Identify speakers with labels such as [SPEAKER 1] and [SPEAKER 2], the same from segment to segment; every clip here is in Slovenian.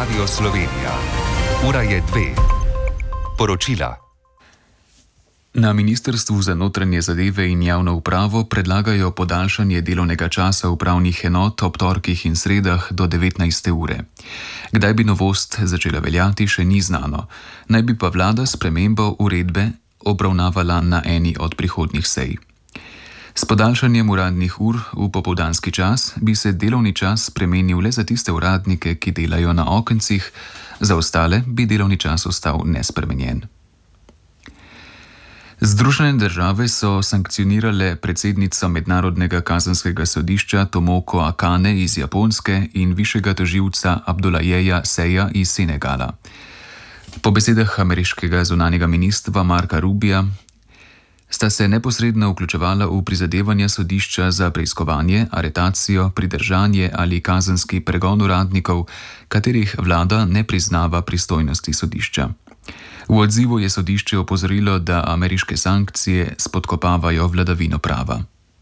[SPEAKER 1] Radio Slovenija. Ura je 2. Poročila. Na Ministrstvu za notranje zadeve in javno upravo predlagajo podaljšanje delovnega časa upravnih enot ob torkih in sredah do 19. ure. Kdaj bi novost začela veljati, še ni znano. Naj bi pa vlada spremembo uredbe obravnavala na eni od prihodnjih sej. S podaljšanjem uradnih ur v popoldanski čas bi se delovni čas spremenil le za tiste uradnike, ki delajo na okencih, za ostale bi delovni čas ostal nespremenjen. Združene države so sankcionirale predsednico Mednarodnega kazenskega sodišča Tomoko Akane iz Japonske in višjega tožilca Abdulajeja Seja iz Senegala. Po besedah ameriškega zunanjega ministra Marka Rubija sta se neposredno vključevala v prizadevanja sodišča za preiskovanje, aretacijo, pridržanje ali kazenski pregon uradnikov, katerih vlada ne priznava pristojnosti sodišča. V odzivu je sodišče opozorilo, da ameriške sankcije spodkopavajo vladavino prava.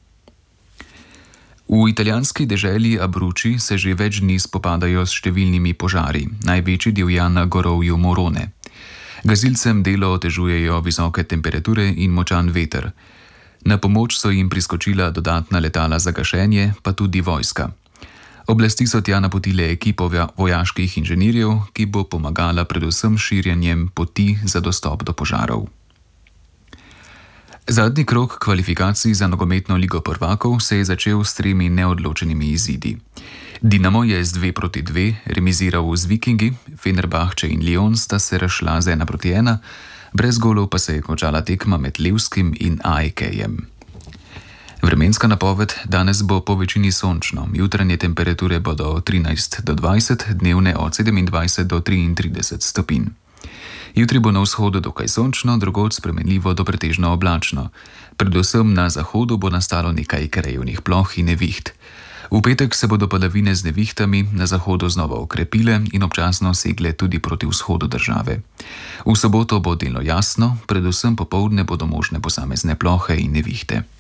[SPEAKER 1] V italijanski deželi Abruzzi se že več dni spopadajo s številnimi požari, največji divja na gorovju Morone. Gasilcem delo otežujejo visoke temperature in močan veter. Na pomoč so jim priskočila dodatna letala za gašenje, pa tudi vojska. Oblasti so tja napotile ekipo vojaških inženirjev, ki bo pomagala predvsem širjenjem poti za dostop do požarov. Zadnji krog kvalifikacij za nogometno ligo prvakov se je začel s 3 neodločenimi izidi. Dinamo je z 2-2 remiziral z Vikingi, Fenerbahče in Lyon sta se razšla z 1-1, brez golov pa se je končala tekma med Levskim in AEK-jem. Vremenska napoved: danes bo po večini sončno, jutranje temperature bodo od 13 do 20, dnevne od 27 do 33 stopinj. Jutri bo na vzhodu dokaj sončno, drugod spremenljivo do pretežno oblačno. Predvsem na zahodu bo nastalo nekaj krajevnih ploh in neviht. V petek se bodo padavine z nevihtami na zahodu znova okrepile in občasno segle tudi proti vzhodu države. V soboto bo delno jasno, predvsem popoldne bodo možne posamezne plohe in nevihte.